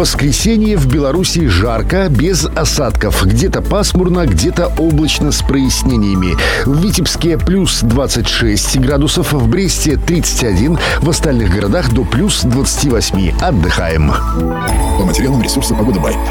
воскресенье в Беларуси жарко, без осадков. Где-то пасмурно, где-то облачно с прояснениями. В Витебске плюс 26 градусов, в Бресте 31, в остальных городах до плюс 28. Отдыхаем. По материалам ресурса «Погода Бай».